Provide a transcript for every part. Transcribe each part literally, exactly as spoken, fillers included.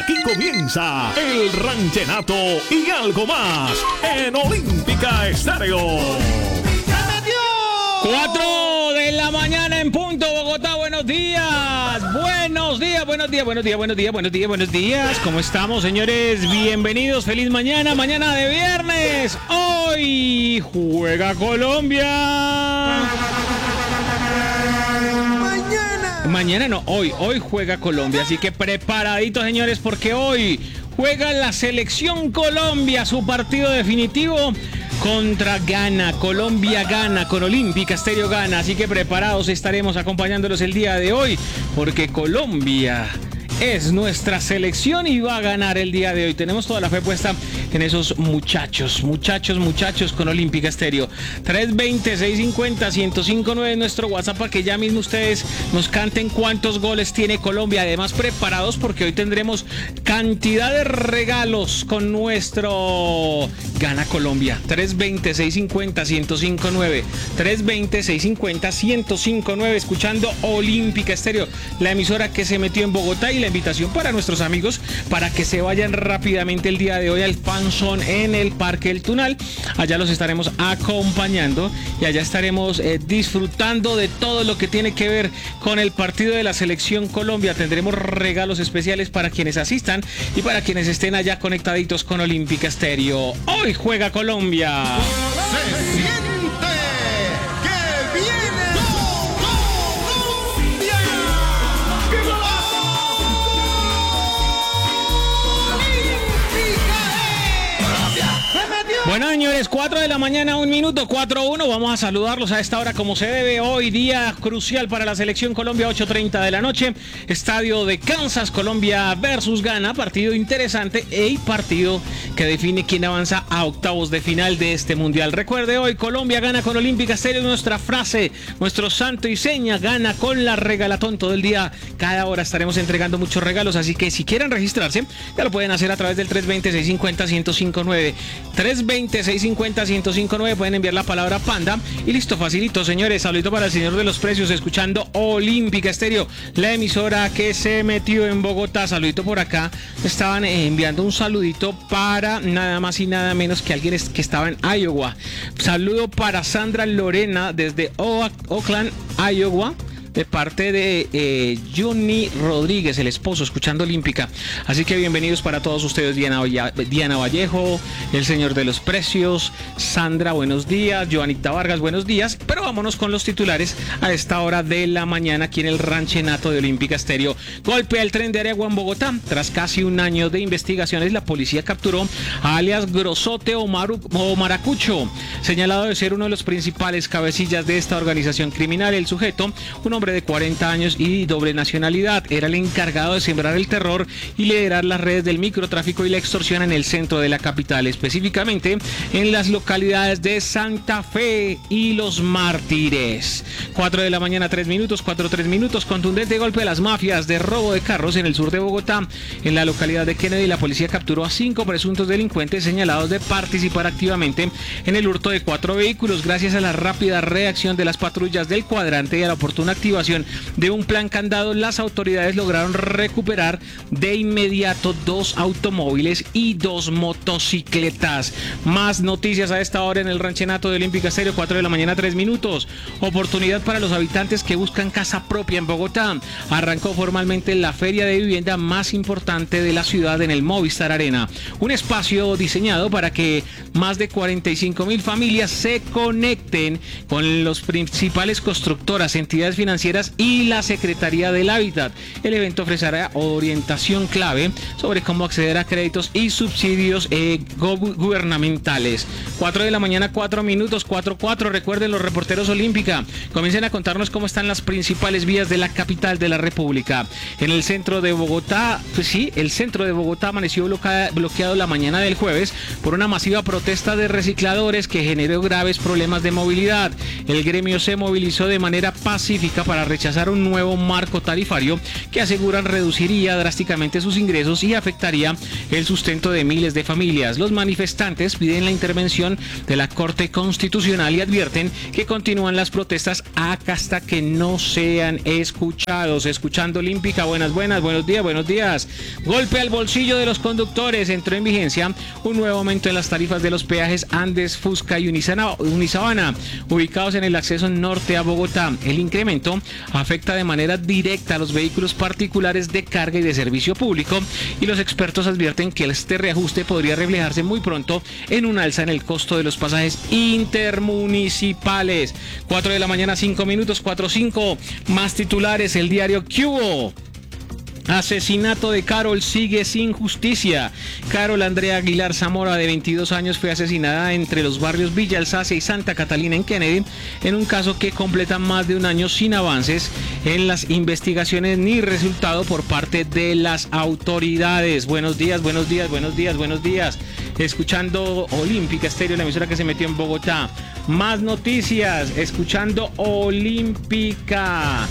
Aquí comienza el ranchenato y algo más en Olímpica Estéreo. Cuatro de la mañana en punto, Bogotá, buenos días, buenos días, buenos días, buenos días, buenos días, buenos días, buenos días, ¿cómo estamos, señores? Bienvenidos, feliz mañana, mañana de viernes, hoy juega Colombia. Mañana. Mañana no, hoy, hoy juega Colombia, así que preparaditos, señores, porque hoy juega la selección Colombia, su partido definitivo contra Ghana. Colombia gana, con Olímpica Estéreo gana, así que preparados estaremos acompañándolos el día de hoy, porque Colombia es nuestra selección y va a ganar el día de hoy. Tenemos toda la fe puesta en esos muchachos, muchachos, muchachos con Olímpica Estéreo. tres veinte, seiscientos cincuenta, ciento cinco nueve nuestro WhatsApp para que ya mismo ustedes nos canten cuántos goles tiene Colombia. Además, preparados porque hoy tendremos cantidad de regalos con nuestro Gana Colombia. tres veinte, seiscientos cincuenta, ciento cinco nueve. tres veinte, seiscientos cincuenta, ciento cinco nueve. Escuchando Olímpica Estéreo, la emisora que se metió en Bogotá, y la invitación para nuestros amigos para que se vayan rápidamente el día de hoy al Panzón en el Parque El Tunal. Allá los estaremos acompañando y allá estaremos eh, disfrutando de todo lo que tiene que ver con el partido de la selección Colombia. Tendremos regalos especiales para quienes asistan y para quienes estén allá conectaditos con Olímpica Estéreo. Hoy juega Colombia. Se siente que viene Colombia. Bueno, señores, cuatro de la mañana, un minuto, cuatro uno. Vamos a saludarlos a esta hora como se debe. Hoy día crucial para la selección Colombia, ocho treinta de la noche. Estadio de Kansas, Colombia versus Ghana. Partido interesante y partido que define quién avanza a octavos de final de este mundial. Recuerde, hoy Colombia gana con Olímpica Estéreo. Nuestra frase, nuestro santo y seña, gana con la regalatón todo el día. Cada hora estaremos entregando muchos regalos. Así que si quieren registrarse, ya lo pueden hacer a través del tres veinte, seiscientos cincuenta, ciento cinco nueve. tres veinte, seiscientos cincuenta, ciento cinco nueve. Pueden enviar la palabra panda y listo, facilito, señores. Saludito para el señor de los precios, escuchando Olímpica Estéreo, la emisora que se metió en Bogotá. Saludito por acá. Estaban enviando un saludito para nada más y nada menos que alguien que estaba en Iowa. Saludo para Sandra Lorena desde Oakland, Iowa, de parte de eh, Johnny Rodríguez, el esposo, escuchando Olímpica. Así que bienvenidos para todos ustedes, Diana, Diana Vallejo, el señor de los precios, Sandra, buenos días, Joanita Vargas, buenos días. Pero vámonos con los titulares a esta hora de la mañana aquí en el ranchenato de Olímpica Estéreo. Golpea el tren de Aragua en Bogotá. Tras casi un año de investigaciones, la policía capturó a alias Grosote o, Maru, o Maracucho, señalado de ser uno de los principales cabecillas de esta organización criminal. El sujeto, un hombre de cuarenta años y doble nacionalidad, era el encargado de sembrar el terror y liderar las redes del microtráfico y la extorsión en el centro de la capital, específicamente en las localidades de Santa Fe y Los Mártires. cuatro de la mañana, tres minutos, cuatro, tres minutos. Contundente golpe a las mafias de robo de carros en el sur de Bogotá. En la localidad de Kennedy, la policía capturó a cinco presuntos delincuentes señalados de participar activamente en el hurto de cuatro vehículos. Gracias a la rápida reacción de las patrullas del cuadrante y a la oportuna activación de un plan candado, las autoridades lograron recuperar de inmediato dos automóviles y dos motocicletas. Más noticias a esta hora en el ranchenato de Olímpica Estéreo, cuatro de la mañana, tres minutos. Oportunidad para los habitantes que buscan casa propia en Bogotá. Arrancó formalmente la feria de vivienda más importante de la ciudad en el Movistar Arena. Un espacio diseñado para que más de cuarenta y cinco mil familias se conecten con los principales constructoras, entidades financieras y la Secretaría del Hábitat. El evento ofrecerá orientación clave sobre cómo acceder a créditos y subsidios eh, gubernamentales. cuatro de la mañana, cuatro minutos, cuatro cuatro. Recuerden, los reporteros Olímpica comiencen a contarnos cómo están las principales vías de la capital de la República. En el centro de Bogotá, pues sí, el centro de Bogotá amaneció bloqueado, bloqueado la mañana del jueves por una masiva protesta de recicladores que generó graves problemas de movilidad. El gremio se movilizó de manera pacífica para para rechazar un nuevo marco tarifario que aseguran reduciría drásticamente sus ingresos y afectaría el sustento de miles de familias. Los manifestantes piden la intervención de la Corte Constitucional y advierten que continúan las protestas hasta que no sean escuchados. Escuchando Olímpica, buenas, buenas, buenos días, buenos días. Golpe al bolsillo de los conductores. Entró en vigencia un nuevo aumento en las tarifas de los peajes Andes, Fusca y Unisabana, ubicados en el acceso norte a Bogotá. El incremento afecta de manera directa a los vehículos particulares de carga y de servicio público, y los expertos advierten que este reajuste podría reflejarse muy pronto en un alza en el costo de los pasajes intermunicipales. cuatro de la mañana, cinco minutos, cuatro cinco. Más titulares, el diario Cubo. Asesinato de Carol sigue sin justicia. Carol Andrea Aguilar Zamora, de veintidós años, fue asesinada entre los barrios Villa Alsacia y Santa Catalina en Kennedy, en un caso que completa más de un año sin avances en las investigaciones ni resultado por parte de las autoridades. Buenos días, buenos días, buenos días, buenos días. Escuchando Olímpica Estéreo, la emisora que se metió en Bogotá. Más noticias, escuchando Olímpica.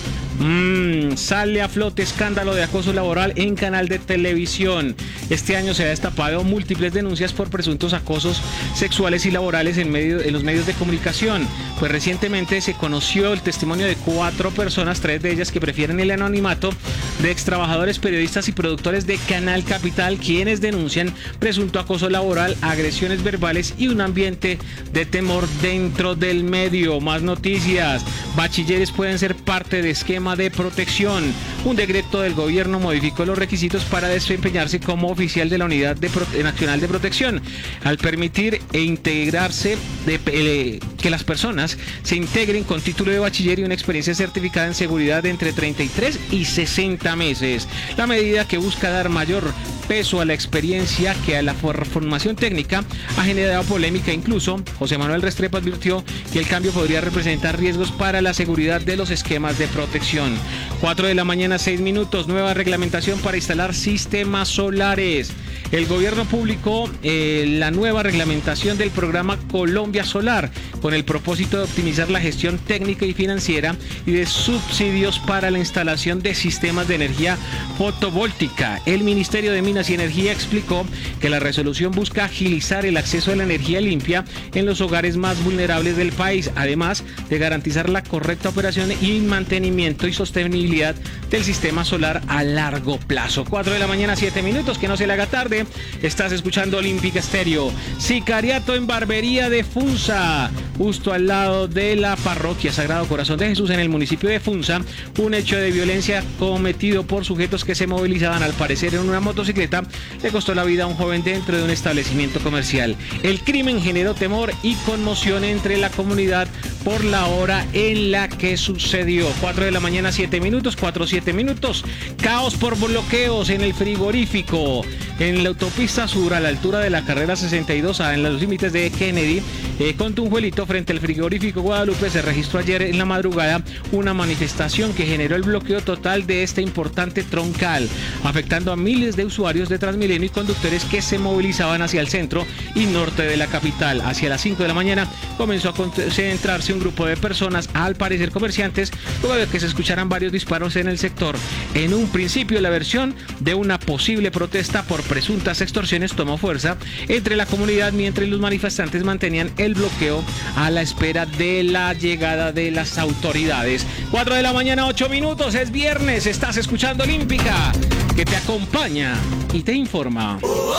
Mm, sale a flote escándalo de acoso laboral en canal de televisión. Este año se ha destapado múltiples denuncias por presuntos acosos sexuales y laborales en, medio, en los medios de comunicación. Pues recientemente se conoció el testimonio de cuatro personas, tres de ellas que prefieren el anonimato, de extrabajadores, periodistas y productores de Canal Capital, quienes denuncian presunto acoso laboral, agresiones verbales y un ambiente de temor dentro del medio. Más noticias. Bachilleres pueden ser parte de esquema de protección. Un decreto del gobierno modificó los requisitos para desempeñarse como oficial de la Unidad de Pro- Nacional de Protección, al permitir e integrarse de, eh, que las personas se integren con título de bachiller y una experiencia certificada en seguridad de entre treinta y tres y sesenta meses. La medida, que busca dar mayor peso a la experiencia que a la formación técnica, ha generado polémica. Incluso José Manuel Restrepo advirtió que el cambio podría representar riesgos para la seguridad de los esquemas de protección. cuatro de la mañana, seis minutos. Nueva reglamentación para instalar sistemas solares. El gobierno publicó eh, la nueva reglamentación del programa Colombia Solar, con el propósito de optimizar la gestión técnica y financiera y de subsidios para la instalación de sistemas de energía fotovoltaica. El Ministerio de Minas y Energía explicó que la resolución busca agilizar el acceso a la energía limpia en los hogares más vulnerables del país, además de garantizar la correcta operación y mantenimiento y sostenibilidad del sistema solar a largo plazo. cuatro de la mañana, siete minutos, que no se le haga tarde. Estás escuchando Olímpica Estéreo. Sicariato en barbería de Funza, justo al lado de la parroquia Sagrado Corazón de Jesús en el municipio de Funza. Un hecho de violencia cometido por sujetos que se movilizaban, al parecer en una motocicleta, le costó la vida a un joven dentro de un establecimiento comercial. El crimen generó temor y conmoción entre la comunidad por la hora en la que sucedió. cuatro de la mañana, siete minutos, cuatro, siete minutos. Caos por bloqueos en el frigorífico. En la autopista sur, a la altura de la carrera sesenta y dos A, en los límites de Kennedy, eh, con Tunjuelito, frente al frigorífico Guadalupe, se registró ayer en la madrugada una manifestación que generó el bloqueo total de este importante troncal, afectando a miles de usuarios de Transmilenio y conductores que se movilizaban hacia el centro y norte de la capital. Hacia las cinco de la mañana comenzó a concentrarse un grupo de personas, al parecer comerciantes, luego de que se escucharan varios disparos en el sector. En un principio, la versión de una posible protesta por presuntas extorsiones tomó fuerza entre la comunidad, mientras los manifestantes mantenían el bloqueo a la espera de la llegada de las autoridades. cuatro de la mañana, ocho minutos, es viernes, estás escuchando Olímpica, que te acompaña y te informa.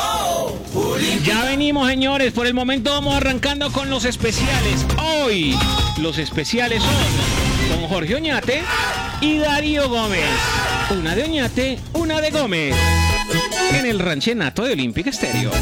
Ya venimos, señores, por el momento vamos arrancando con los especiales. Hoy los especiales son con Jorge Oñate y Darío Gómez. Una de Oñate, una de Gómez, en el ranchenato de Olímpica Estéreo.